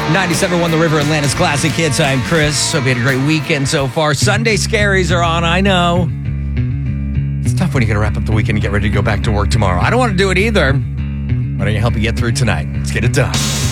97.1 The River, Atlanta's classic hits. I'm Chris. Hope you had a great weekend so far. Sunday scaries are on, I know. It's tough when you got to wrap up the weekend and get ready to go back to work tomorrow. I don't want to do it either. Why don't you help me get through tonight? Let's get it done.